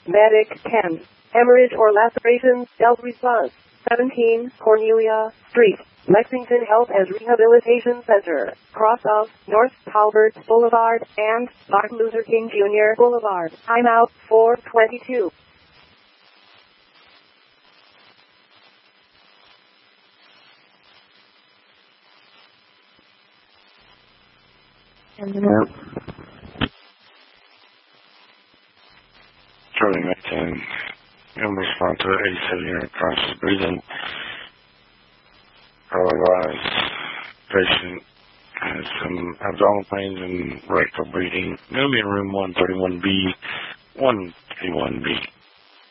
Medic 10. Hemorrhage or lacerations, Delta response. 17, Cornelia Street, Lexington Health and Rehabilitation Center, cross of North Halbert Boulevard and Martin Luther King Jr. Boulevard. Timeout 4:22. Charlie Macton, in response to 87-year conscious breathing. Otherwise, patient has some abdominal pains and rectal bleeding. Going to be in room 131B, 131B.